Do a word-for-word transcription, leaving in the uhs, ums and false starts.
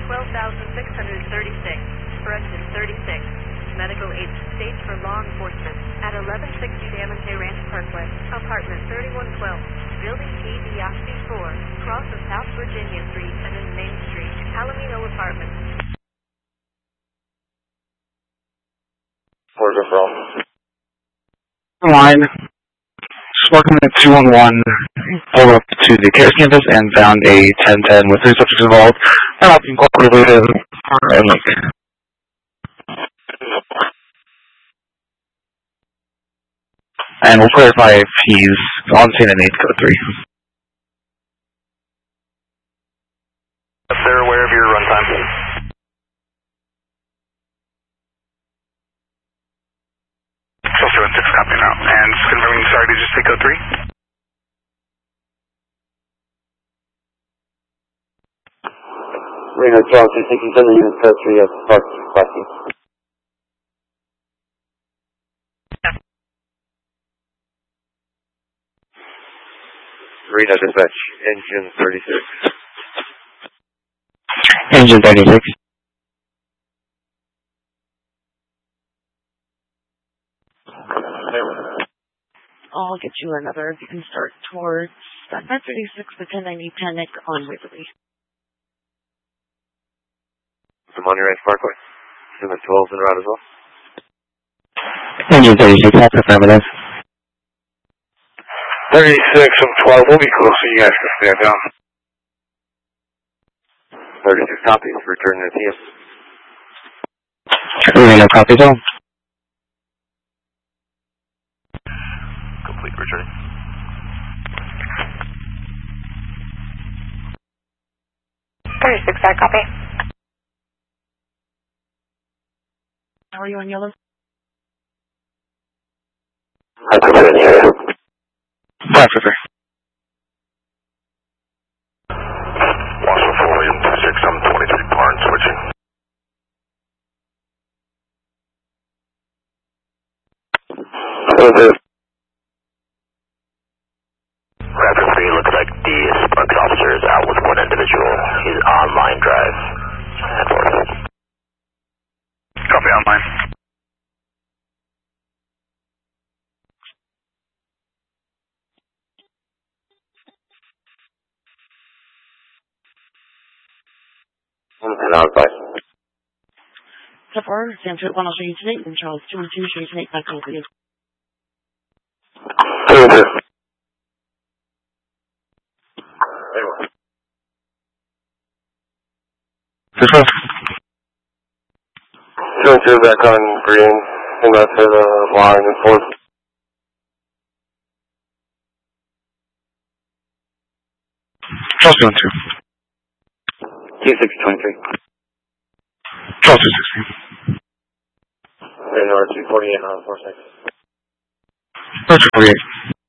twelve thousand six hundred thirty-six, correction thirty-six. Medical aid stage for law enforcement at eleven sixty Diamante Ranch Parkway, apartment thirty-one twelve, building P D I C four, cross of South Virginia Street and in Main Street, Palomino Apartments. Where's it from? Line. Smoking at two one one, pulled up to the CARES campus and found a ten ten with three subjects involved, and I'll be cooperative and link. And we'll clarify if he's on scene and needs code three. If they're aware of your runtime. Social and six copy now. And just confirming, sorry, did you just take code three? Reno Charles two sixty-seven, unit code three, yes, Park, Classy. Reno dispatch, engine thirty-six. Engine thirty-six. I'll get you another if you can start towards that five thirty-six to ten ninety Panic on Waverly. From on your range Parkway. Assuming twelve's en route as well. Engine thirty-six, that's affirmative. thirty-six and twelve will be close, so you guys can stand down. thirty-six copies, returning to T M. Reno copy zone. Complete returning. thirty-six, I copy. How are you on yellow? I put it in the area. Five for three. Washington four, William two six, I'm twenty-three, Barn, switching. Rapid three, looks like the Sparks officer is out with one individual. He's on line drive. Copy online. And outside. So far, Sam two one, I'll show you tonight, and Charles two one two, show you tonight, back over you. This one? Two and two back on green, and that's for the line and force. Charles two one two. Two six twenty-three. Charles two sixty. And R two forty-eight on four six. Roger forty-eight.